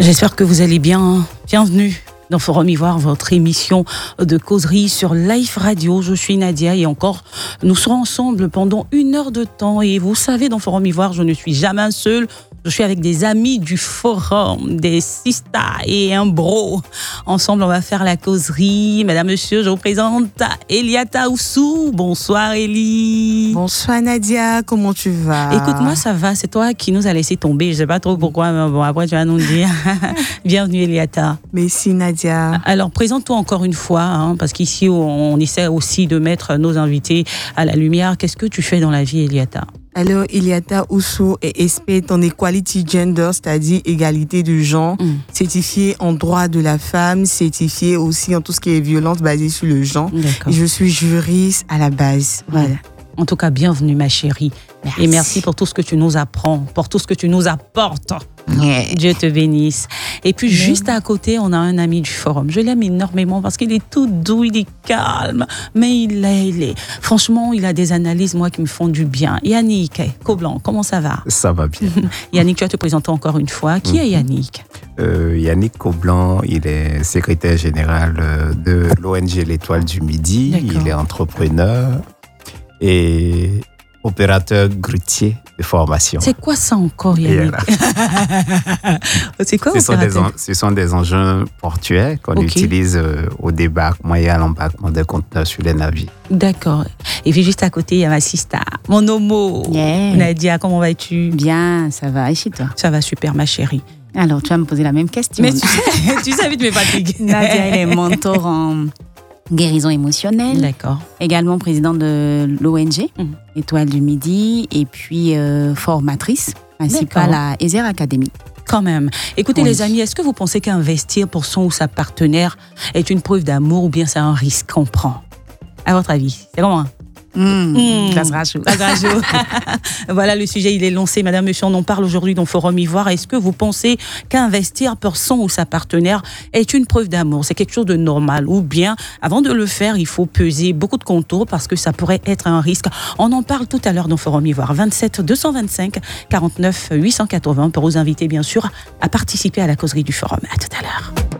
J'espère que vous allez bien. Bienvenue dans Forum Ivoire, votre émission de causerie sur Life Radio. Je suis Nadia et encore, nous serons ensemble pendant 1 heure de temps. Et vous savez, dans Forum Ivoire, je ne suis jamais seule. Je suis avec des amis du forum, des sistas et un bro. Ensemble, on va faire la causerie. Madame, monsieur, je vous présente Eliata Oussou. Bonsoir, Eli. Bonsoir, Nadia. Comment tu vas? Écoute, moi, ça va. C'est toi qui nous a laissé tomber. Je ne sais pas trop pourquoi, mais bon, après, tu vas nous dire. Bienvenue, Eliata. Merci, Nadia. Alors, présente-toi encore une fois, parce qu'ici, on essaie aussi de mettre nos invités à la lumière. Qu'est-ce que tu fais dans la vie, Eliata? Alors, Eliata Oussou est experte en equality gender, c'est-à-dire égalité de genre, certifiée en droit de la femme, certifiée aussi en tout ce qui est violence basée sur le genre. Et je suis juriste à la base. Voilà. En tout cas, bienvenue, ma chérie. Merci. Et merci pour tout ce que tu nous apprends, pour tout ce que tu nous apportes. Dieu te bénisse. Et puis, juste à côté, on a un ami du forum. Je l'aime énormément parce qu'il est tout doux, il est calme, mais il est. Franchement, il a des analyses, moi, qui me font du bien. Yannick Coblan, comment ça va? Ça va bien. Yannick, tu vas te présenter encore une fois. Qui est Yannick? Yannick Coblan, il est secrétaire général de l'ONG L'Étoile du Midi. Il est entrepreneur et opérateur grutier de formation. C'est quoi ça encore, Yannick? C'est quoi Ce sont des engins portuaires qu'on utilise au débarquement et à l'embarquement des conteneurs sur les navires. D'accord. Et puis juste à côté, il y a ma sista, mon homo. Nadia, comment vas-tu? Bien, ça va. Et chez toi? Ça va super, ma chérie. Alors, tu vas me poser la même question. Mais tu sais vite mes fatigues. Nadia, elle est mentor en guérison émotionnelle. D'accord. Également présidente de l'ONG, Étoile du Midi, et puis formatrice principale à Ezer Academy. Quand même. Écoutez, les amis, est-ce que vous pensez qu'investir pour son ou sa partenaire est une preuve d'amour ou bien c'est un risque qu'on prend? À votre avis, c'est comment? Ça sera chaud. Voilà, le sujet, il est lancé. Madame, monsieur, on en parle aujourd'hui dans Forum Ivoire. Est-ce que vous pensez qu'investir pour son ou sa partenaire est une preuve d'amour? C'est quelque chose de normal? Ou bien, avant de le faire, il faut peser beaucoup de contours parce que ça pourrait être un risque. On en parle tout à l'heure dans Forum Ivoire. 27 225 49 880 pour vous inviter, bien sûr, à participer à la causerie du Forum. À tout à l'heure.